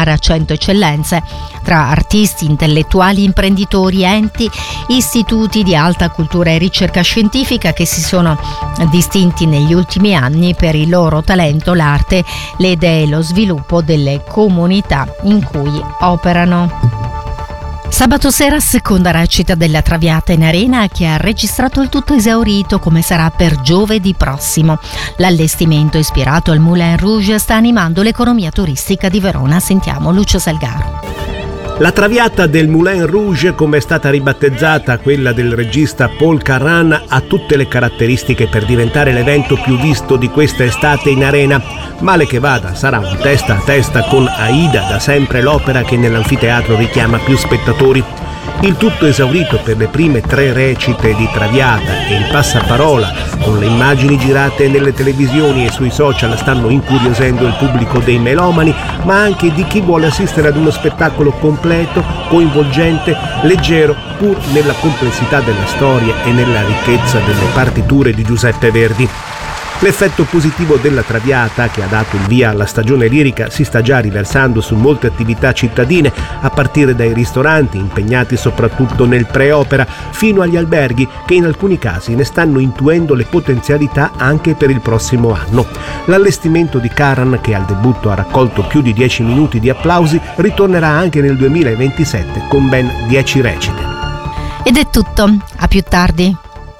premiare a 100 eccellenze tra artisti, intellettuali, imprenditori, enti, istituti di alta cultura e ricerca scientifica che si sono distinti negli ultimi anni per il loro talento, l'arte, le idee e lo sviluppo delle comunità in cui operano. Sabato sera, seconda recita della Traviata in Arena, che ha registrato il tutto esaurito come sarà per giovedì prossimo. L'allestimento ispirato al Moulin Rouge sta animando l'economia turistica di Verona. Sentiamo Lucio Salgaro. La Traviata del Moulin Rouge, come è stata ribattezzata quella del regista Paul Carran, ha tutte le caratteristiche per diventare l'evento più visto di questa estate in Arena. Male che vada, sarà un testa a testa con Aida, da sempre l'opera che nell'anfiteatro richiama più spettatori. Il tutto esaurito per le prime 3 recite di Traviata e il passaparola con le immagini girate nelle televisioni e sui social stanno incuriosendo il pubblico dei melomani, ma anche di chi vuole assistere ad uno spettacolo completo, coinvolgente, leggero, pur nella complessità della storia e nella ricchezza delle partiture di Giuseppe Verdi. L'effetto positivo della Traviata, che ha dato il via alla stagione lirica, si sta già riversando su molte attività cittadine, a partire dai ristoranti, impegnati soprattutto nel pre-opera, fino agli alberghi, che in alcuni casi ne stanno intuendo le potenzialità anche per il prossimo anno. L'allestimento di Carran, che al debutto ha raccolto più di 10 minuti di applausi, ritornerà anche nel 2027 con ben 10 recite. Ed è tutto, a più tardi.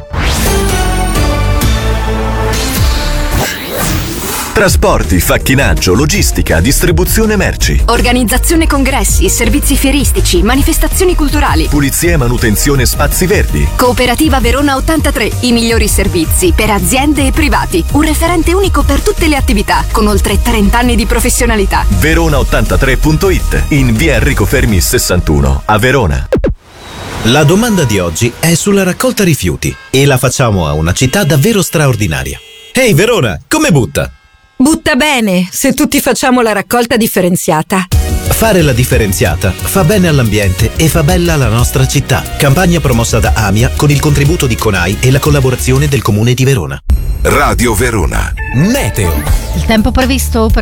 Trasporti, facchinaggio, logistica, distribuzione merci. Organizzazione congressi, servizi fieristici, manifestazioni culturali. Pulizia e manutenzione spazi verdi. Cooperativa Verona 83, i migliori servizi per aziende e privati. Un referente unico per tutte le attività, con oltre 30 anni di professionalità. Verona83.it, in via Enrico Fermi 61, a Verona. La domanda di oggi è sulla raccolta rifiuti e la facciamo a una città davvero straordinaria. Ehi Verona, come butta? Butta bene, se tutti facciamo la raccolta differenziata. Fare la differenziata fa bene all'ambiente e fa bella la nostra città. Campagna promossa da AMIA con il contributo di CONAI e la collaborazione del Comune di Verona. Radio Verona. Meteo. Il tempo previsto per